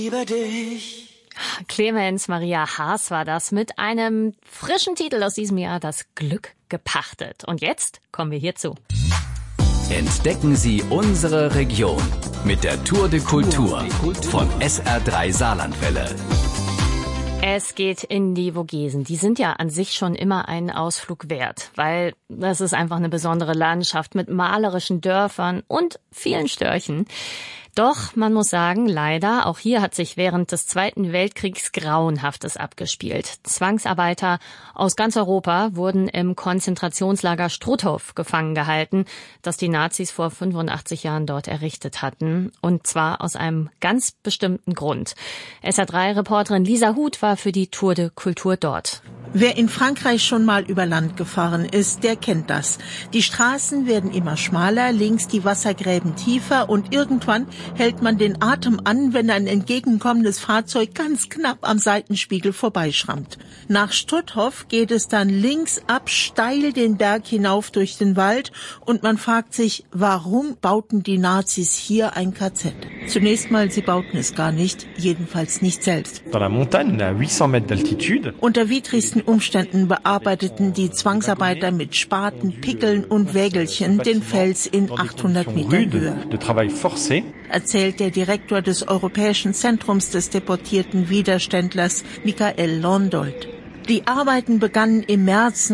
Über dich. Clemens Maria Haas war das mit einem frischen Titel aus diesem Jahr, das Glück gepachtet. Und jetzt kommen wir hierzu. Entdecken Sie unsere Region mit der Tour de Kultur von SR3 Saarlandwelle. Es geht in die Vogesen. Die sind ja an sich schon immer einen Ausflug wert, weil das ist einfach eine besondere Landschaft mit malerischen Dörfern und vielen Störchen. Doch, man muss sagen, leider, auch hier hat sich während des Zweiten Weltkriegs Grauenhaftes abgespielt. Zwangsarbeiter aus ganz Europa wurden im Konzentrationslager Struthof gefangen gehalten, das die Nazis vor 85 Jahren dort errichtet hatten. Und zwar aus einem ganz bestimmten Grund. SR3-Reporterin Lisa Huth war für die Tour de Kultur dort. Wer in Frankreich schon mal über Land gefahren ist, der kennt das. Die Straßen werden immer schmaler, links die Wassergräben tiefer und irgendwann hält man den Atem an, wenn ein entgegenkommendes Fahrzeug ganz knapp am Seitenspiegel vorbeischrammt. Nach Struthof geht es dann links ab steil den Berg hinauf durch den Wald und man fragt sich, warum bauten die Nazis hier ein KZ? Zunächst mal, sie bauten es gar nicht, jedenfalls nicht selbst. Dans la montagne, à 800 mètres d'altitude. Unter widrigsten Umständen bearbeiteten die Zwangsarbeiter mit Spaten, Pickeln und Wägelchen den Fels in 800 Metern Höhe. De travail forcé. Erzählt der Direktor des Europäischen Zentrums des deportierten Widerständlers, Michael Londold. Die Arbeiten begannen im März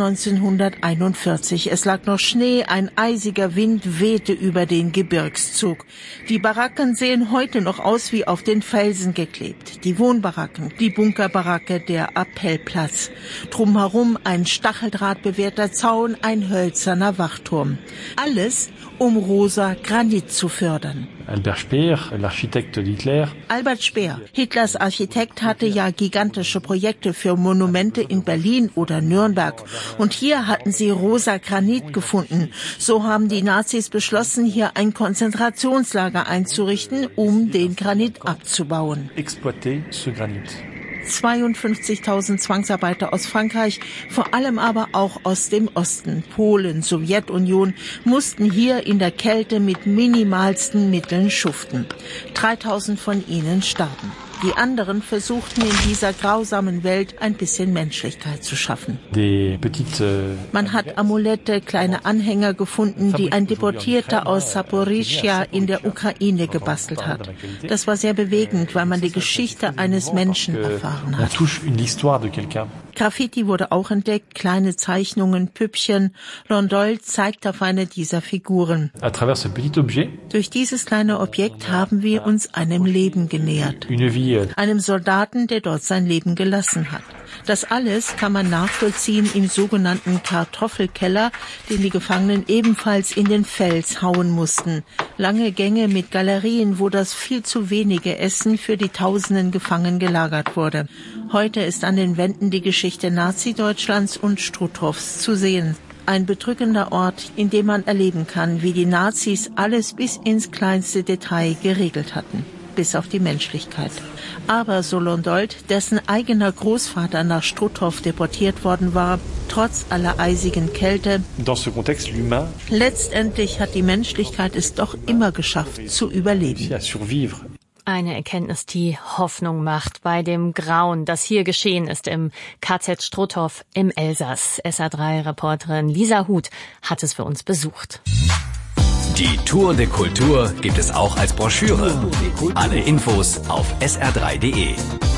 1941. Es lag noch Schnee, ein eisiger Wind wehte über den Gebirgszug. Die Baracken sehen heute noch aus wie auf den Felsen geklebt. Die Wohnbaracken, die Bunkerbaracke, der Appellplatz. Drumherum ein stacheldrahtbewehrter Zaun, ein hölzerner Wachturm. Alles, um rosa Granit zu fördern. Albert Speer, l'architecte d'Hitler. Albert Speer, Hitlers Architekt, hatte ja gigantische Projekte für Monumente in Berlin oder Nürnberg. Und hier hatten sie rosa Granit gefunden. So haben die Nazis beschlossen, hier ein Konzentrationslager einzurichten, um den Granit abzubauen. Exploiter ce granit. 52.000 Zwangsarbeiter aus Frankreich, vor allem aber auch aus dem Osten, Polen, Sowjetunion, mussten hier in der Kälte mit minimalsten Mitteln schuften. 3.000 von ihnen starben. Die anderen versuchten in dieser grausamen Welt ein bisschen Menschlichkeit zu schaffen. Man hat Amulette, kleine Anhänger gefunden, die ein Deportierter aus Saporischschja in der Ukraine gebastelt hat. Das war sehr bewegend, weil man die Geschichte eines Menschen erfahren hat. Graffiti wurde auch entdeckt, kleine Zeichnungen, Püppchen. Londold zeigt auf eine dieser Figuren. Durch dieses kleine Objekt haben wir uns einem Leben genähert. Einem Soldaten, der dort sein Leben gelassen hat. Das alles kann man nachvollziehen im sogenannten Kartoffelkeller, den die Gefangenen ebenfalls in den Fels hauen mussten. Lange Gänge mit Galerien, wo das viel zu wenige Essen für die Tausenden Gefangenen gelagert wurde. Heute ist an den Wänden die Geschichte Nazi-Deutschlands und Struthofs zu sehen. Ein bedrückender Ort, in dem man erleben kann, wie die Nazis alles bis ins kleinste Detail geregelt hatten. Bis auf die Menschlichkeit. Aber, so Londold, dessen eigener Großvater nach Struthof deportiert worden war, trotz aller eisigen Kälte, letztendlich hat die Menschlichkeit es doch immer geschafft, zu überleben. Eine Erkenntnis, die Hoffnung macht bei dem Grauen, das hier geschehen ist im KZ Struthof im Elsass. SR3-Reporterin Lisa Huth hat es für uns besucht. Die Tour de Kultur gibt es auch als Broschüre. Alle Infos auf sr3.de.